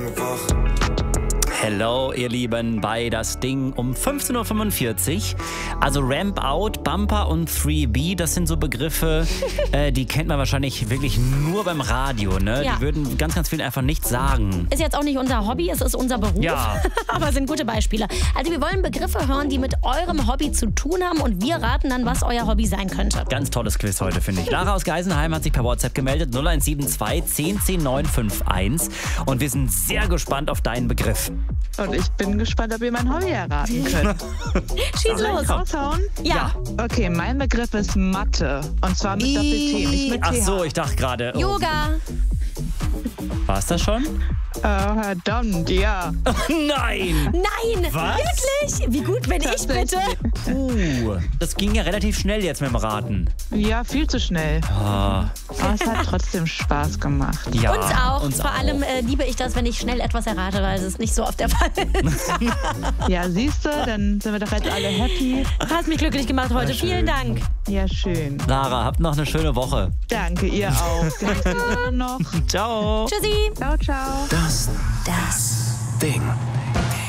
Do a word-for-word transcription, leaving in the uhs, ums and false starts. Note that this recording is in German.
lange wach. Hello, ihr Lieben, bei Das Ding um fünfzehn Uhr fünfundvierzig. Also Ramp Out, Bumper und drei B, das sind so Begriffe, äh, die kennt man wahrscheinlich wirklich nur beim Radio. Ne? Ja. Die würden ganz, ganz vielen einfach nicht sagen. Ist jetzt auch nicht unser Hobby, es ist unser Beruf. Ja. Aber sind gute Beispiele. Also wir wollen Begriffe hören, die mit eurem Hobby zu tun haben und wir raten dann, was euer Hobby sein könnte. Ganz tolles Quiz heute, finde ich. Lara aus Geisenheim hat sich per WhatsApp gemeldet, null eins sieben zwei, zehn zehn, neun fünf eins. Und wir sind sehr gespannt auf deinen Begriff. Und ich bin gespannt, ob ihr mein Hobby erraten könnt. Schieß Soll los. ich raushauen? Ja. Okay, mein Begriff ist Mathe. Und zwar mit Doppel-T, nicht mit Ach T H. so, ich dachte gerade. Oh, Yoga. war's das schon? Oh, verdammt, ja. Nein! Nein. Was? Wirklich? Wie gut bin ich bitte? Uh, das ging ja relativ schnell jetzt mit dem Raten. Ja, viel zu schnell. Ah, Aber es hat trotzdem Spaß gemacht. ja, Uns auch. Uns Vor auch. allem äh, liebe ich das, wenn ich schnell etwas errate, weil es ist nicht so oft der Fall ist. Ja, siehst du, dann sind wir doch jetzt alle happy. Hast mich glücklich gemacht heute. schön. Vielen Dank. Ja, schön. Lara, habt noch eine schöne Woche. Danke, ihr auch. Genießt die Sonne noch. Ciao. Tschüssi. Ciao, ciao. Das Das Ding.